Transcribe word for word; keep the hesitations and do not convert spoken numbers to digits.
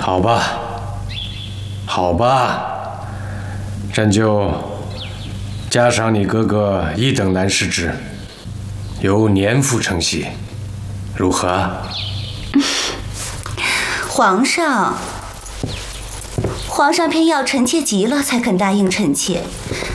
好吧，好吧，朕就加赏你哥哥一等男侍之，由年父承袭，如何？ 皇上，皇上偏要臣妾急了才肯答应臣妾，